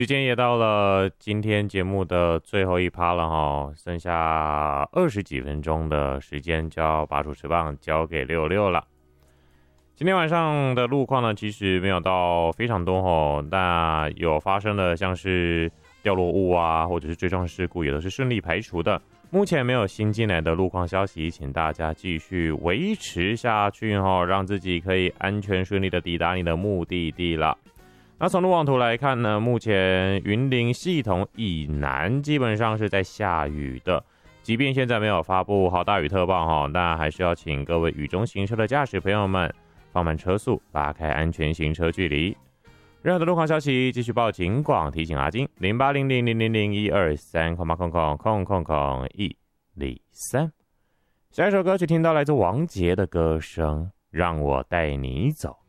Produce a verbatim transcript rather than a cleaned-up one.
时间也到了今天节目的最后一趴了哈，剩下二十几分钟的时间就要把主持棒交给六六了。今天晚上的路况呢，其实没有到非常多哦，但有发生了像是掉落物啊，或者是追撞事故，也都是顺利排除的。目前没有新进来的路况消息，请大家继续维持下去哦，让自己可以安全顺利的抵达你的目的地了。那从路网图来看呢，目前云林系统以南基本上是在下雨的，即便现在没有发布豪大雨特报哈，但还是要请各位雨中行车的驾驶朋友们放慢车速，拉开安全行车距离。任何的路况消息继续报警广，提醒阿金零八零零零零零一二三空八空空空空空一零三。下一首歌曲听到来自王杰的歌声，让我带你走。